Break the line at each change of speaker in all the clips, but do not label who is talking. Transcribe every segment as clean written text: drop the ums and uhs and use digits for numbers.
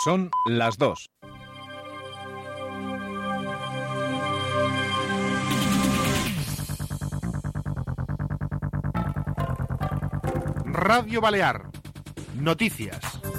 Son las 2.
Radio Balear. Noticias.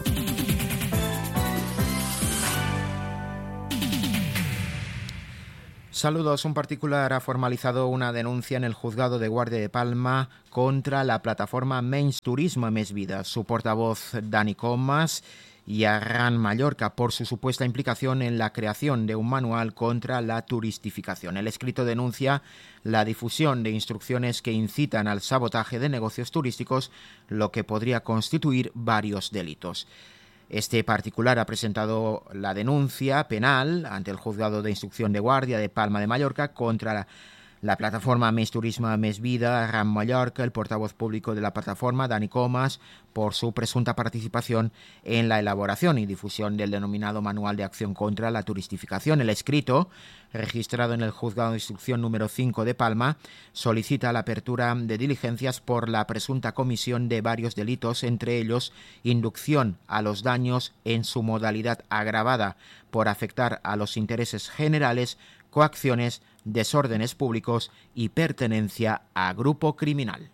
Saludos. Un particular ha formalizado una denuncia en el juzgado de Guardia de Palma contra la plataforma Menys Turisme Més Vida. Su portavoz, Dani Comas, y a RAN Mallorca por su supuesta implicación en la creación de un manual contra la turistificación. El escrito denuncia la difusión de instrucciones que incitan al sabotaje de negocios turísticos, lo que podría constituir varios delitos. Este particular ha presentado la denuncia penal ante el juzgado de instrucción de Guardia de Palma de Mallorca contra la plataforma Menys Turisme Més Vida, RAN Mallorca, el portavoz público de la plataforma, Dani Comas, por su presunta participación en la elaboración y difusión del denominado Manual de Acción contra la Turistificación. El escrito, registrado en el Juzgado de Instrucción número 5 de Palma, solicita la apertura de diligencias por la presunta comisión de varios delitos, entre ellos inducción a los daños en su modalidad agravada por afectar a los intereses generales, coacciones, desórdenes públicos y pertenencia a grupo criminal.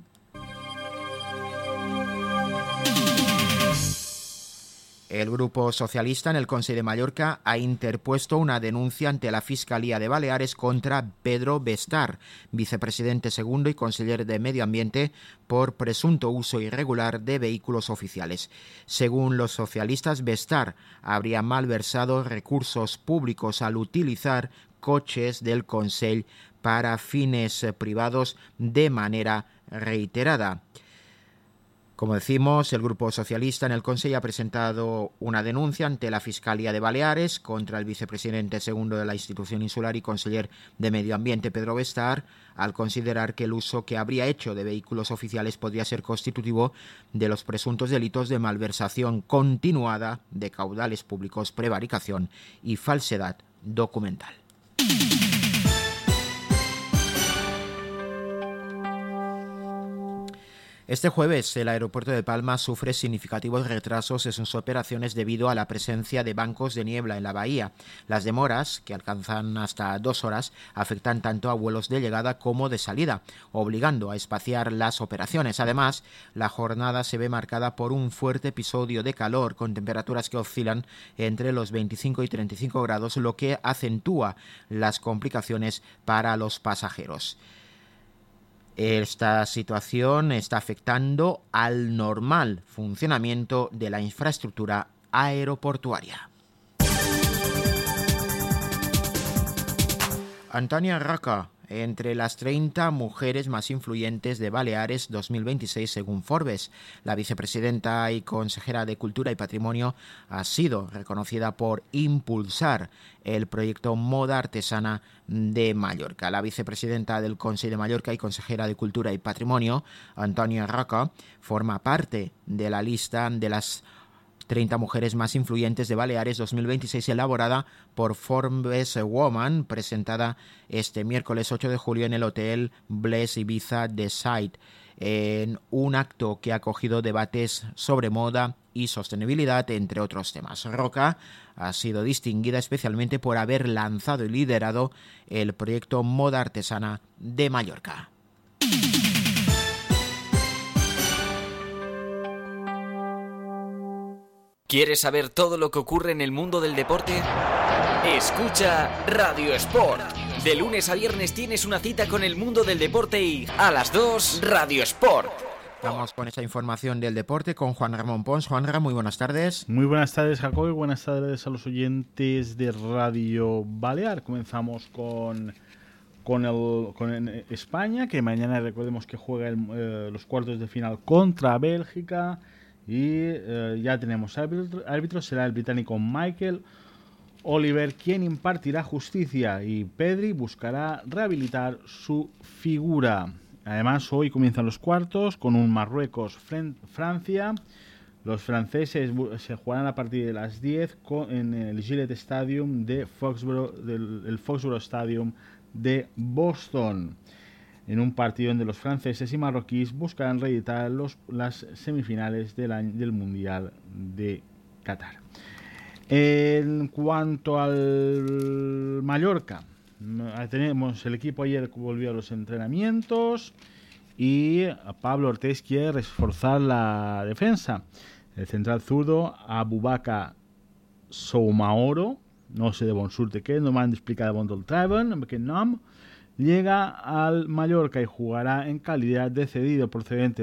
El Grupo Socialista en el Consell de Mallorca ha interpuesto una denuncia ante la Fiscalía de Baleares contra Pedro Bestar, vicepresidente segundo y conseller de Medio Ambiente, por presunto uso irregular de vehículos oficiales. Según los socialistas, Bestar habría malversado recursos públicos al utilizar coches del Consell para fines privados de manera reiterada. Como decimos, el Grupo Socialista en el Consell ha presentado una denuncia ante la Fiscalía de Baleares contra el vicepresidente segundo de la institución insular y conseller de Medio Ambiente, Pedro Bestar, al considerar que el uso que habría hecho de vehículos oficiales podría ser constitutivo de los presuntos delitos de malversación continuada de caudales públicos, prevaricación y falsedad documental. Este jueves, el aeropuerto de Palma sufre significativos retrasos en sus operaciones debido a la presencia de bancos de niebla en la bahía. Las demoras, que alcanzan hasta 2 horas, afectan tanto a vuelos de llegada como de salida, obligando a espaciar las operaciones. Además, la jornada se ve marcada por un fuerte episodio de calor, con temperaturas que oscilan entre los 25 y 35 grados, lo que acentúa las complicaciones para los pasajeros. Esta situación está afectando al normal funcionamiento de la infraestructura aeroportuaria. Antònia Roca, entre las 30 mujeres más influyentes de Baleares 2026 según Forbes. La vicepresidenta y consejera de Cultura y Patrimonio ha sido reconocida por impulsar el proyecto Moda Artesana de Mallorca. La vicepresidenta del Consell de Mallorca y consejera de Cultura y Patrimonio, Antònia Roca, forma parte de la lista de las 30 mujeres más influyentes de Baleares 2026, elaborada por Forbes Woman, presentada este miércoles 8 de julio en el Hotel Bless Ibiza The Site, en un acto que ha acogido debates sobre moda y sostenibilidad, entre otros temas. Roca ha sido distinguida especialmente por haber lanzado y liderado el proyecto Moda Artesana de Mallorca.
¿Quieres saber todo lo que ocurre en el mundo del deporte? Escucha Radio Sport. De lunes a viernes tienes una cita con el mundo del deporte y a las 2 Radio Sport.
Vamos con esa información del deporte con Juan Ramón Pons. Juanra, muy buenas tardes.
Muy buenas tardes, Jacob, y buenas tardes a los oyentes de Radio Balear. Comenzamos con España, que mañana recordemos que juega los cuartos de final contra Bélgica. Y ya tenemos árbitro, será el británico Michael Oliver quien impartirá justicia, y Pedri buscará rehabilitar su figura. Además, hoy comienzan los cuartos con un Marruecos-Francia. Los franceses se jugarán a partir de las 10 en el Gillette Stadium de el Foxborough Stadium de Boston, en un partido donde los franceses y marroquíes buscarán reeditar las semifinales del Mundial de Qatar. En cuanto al Mallorca, tenemos el equipo ayer que volvió a los entrenamientos y Pablo Ortiz quiere reforzar la defensa. El central zurdo Abubakar Soumaoro, no sé de bon surte què, no m'han d'explicar de bon del Traven, amb aquest nom, llega al Mallorca y jugará en calidad de cedido procedente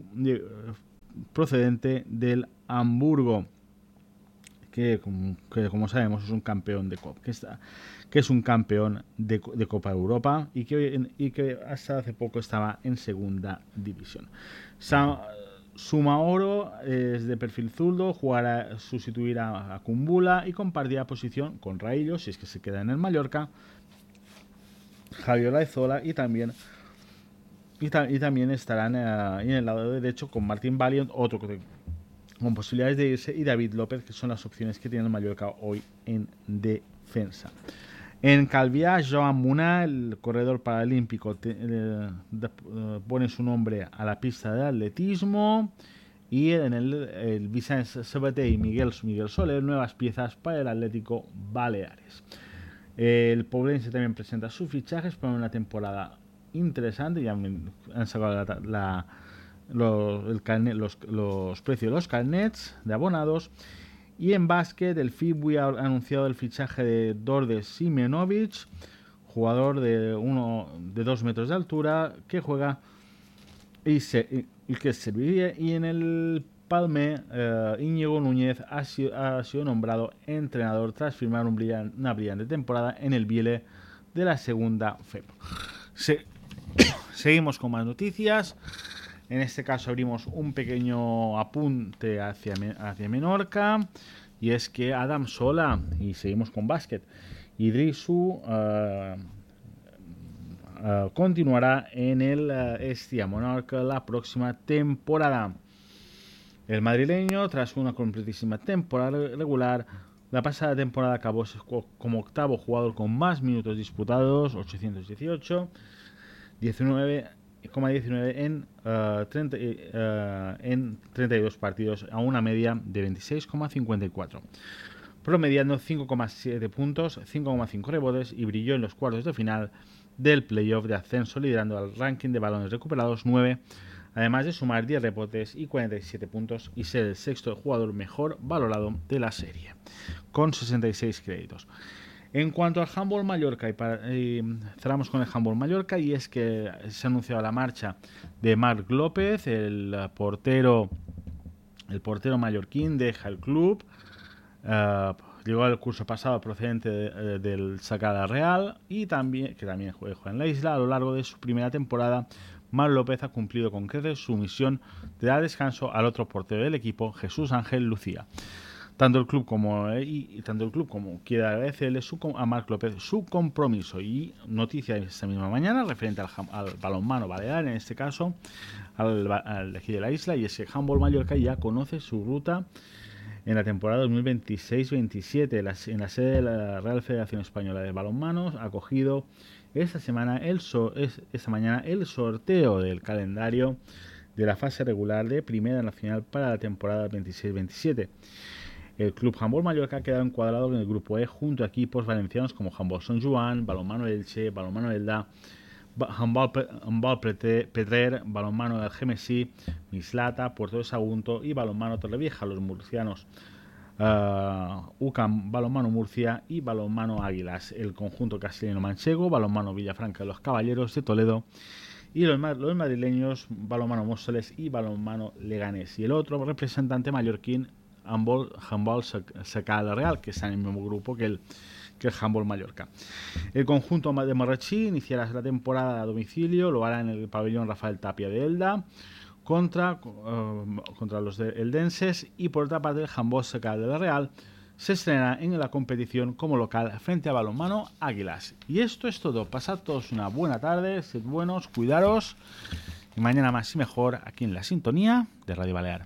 del Hamburgo, que como sabemos es un campeón de Copa, que es un campeón de Copa Europa y que hasta hace poco estaba en segunda división. Soumaoro es de perfil zurdo, sustituirá a Kumbula y compartirá posición con Raillo, si es que se queda en el Mallorca, Javier Laizola y también estarán en el lado derecho con Martín Valiant, otro con posibilidades de irse, y David López, que son las opciones que tiene el Mallorca hoy en defensa. En Calviá, Joan Muná, el corredor paralímpico, pone su nombre a la pista de atletismo. Y en el Vicent Sabater y Miguel Soler, nuevas piezas para el Atlético Baleares. El Poblense también presenta sus fichajes para una temporada interesante. Ya han sacado los precios de los carnets de abonados. Y en básquet, el FIBUI ha anunciado el fichaje de Đorđe Simenovic, jugador de 2 metros de altura, que juega y que serviría. Y en el Palme, Íñigo Núñez ha sido nombrado entrenador tras firmar una brillante temporada en el Biele de la segunda FEP. Seguimos con más noticias. En este caso abrimos un pequeño apunte hacia Menorca, y es que Adam Sola, y seguimos con básquet, Idrisu continuará en el Estia Menorca la próxima temporada. El madrileño, tras una completísima temporada regular, la pasada temporada acabó como octavo jugador con más minutos disputados, 818, 19,19 en 32 partidos, a una media de 26,54, promediando 5,7 puntos, 5,5 rebotes, y brilló en los cuartos de final del playoff de ascenso, liderando al ranking de balones recuperados 9, además de sumar 10 rebotes y 47 puntos y ser el sexto jugador mejor valorado de la serie, con 66 créditos. En cuanto al Handball Mallorca, y cerramos con el Handball Mallorca, y es que se ha anunciado la marcha de Marc López, el portero mallorquín, deja el club. Llegó al curso pasado procedente del Sacada Real, y que también juega en la isla. A lo largo de su primera temporada, Marc López ha cumplido con creces su misión de dar descanso al otro portero del equipo, Jesús Ángel Lucía. Tanto el club como quiere agradecerle a Marc López su compromiso. Y noticia de esta misma mañana referente al balonmano balear, en este caso al de aquí de la isla, y es que Handball Mallorca ya conoce su ruta en la temporada 2026-27. En la sede de la Real Federación Española de Balonmano ha acogido esta mañana el sorteo del calendario de la fase regular de Primera Nacional para la temporada 26-27. El Club Handball Mallorca ha quedado encuadrado en el grupo E junto a equipos valencianos como Handball Sant Joan, Balonmano Elche, Balonmano Elda, Handball Petrer, Balonmano del GMSI, Mislata, Puerto de Sagunto y Balonmano Torrevieja. Los murcianos UCAM, Balonmano Murcia y Balonmano Águilas. El conjunto castellano-manchego, Balonmano Villafranca de los Caballeros de Toledo, y los madrileños, Balonmano Móstoles y Balonmano Leganés. Y el otro representante mallorquín, Handball Sacada Real, que está en el mismo grupo que el Handball Mallorca. El conjunto de Marratxí iniciará la temporada a domicilio, lo hará en el pabellón Rafael Tapia de Elda contra los eldenses, y por otra parte el Handball Sacada Real se estrenará en la competición como local frente a Balonmano Águilas. Y esto es todo. Pasad todos una buena tarde, sed buenos, cuidaros, y mañana más y mejor aquí en la sintonía de Radio Balear.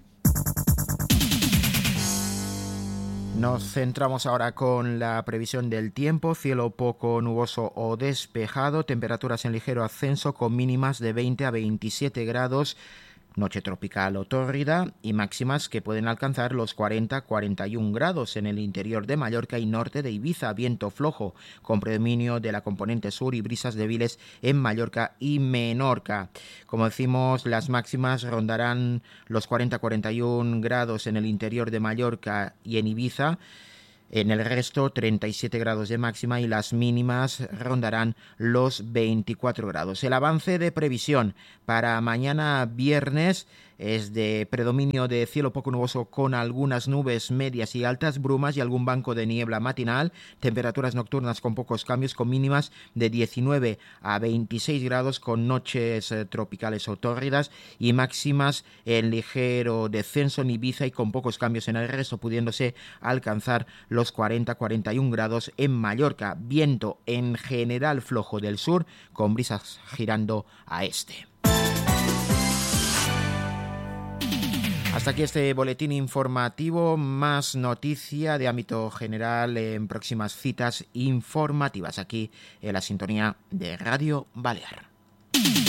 Nos centramos ahora con la previsión del tiempo. Cielo poco nuboso o despejado, temperaturas en ligero ascenso con mínimas de 20 a 27 grados. noche tropical o tórrida y máximas que pueden alcanzar los 40-41 grados en el interior de Mallorca y norte de Ibiza, viento flojo con predominio de la componente sur y brisas débiles en Mallorca y Menorca. Como decimos, las máximas rondarán los 40-41 grados en el interior de Mallorca y en Ibiza. En el resto, 37 grados de máxima y las mínimas rondarán los 24 grados. El avance de previsión para mañana viernes es de predominio de cielo poco nuboso con algunas nubes medias y altas, brumas y algún banco de niebla matinal, temperaturas nocturnas con pocos cambios, con mínimas de 19 a 26 grados con noches tropicales o tórridas y máximas en ligero descenso en Ibiza y con pocos cambios en el resto, pudiéndose alcanzar los 40-41 grados en Mallorca. Viento en general flojo del sur con brisas girando a este. Hasta aquí este boletín informativo, más noticia de ámbito general en próximas citas informativas aquí en la sintonía de Radio Balear.